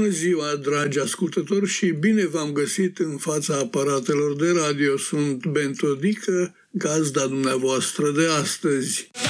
ziua, dragi ascultători, și bine v-am găsit în fața aparatelor de radio. Sunt Bento Dică, gazda dumneavoastră de astăzi.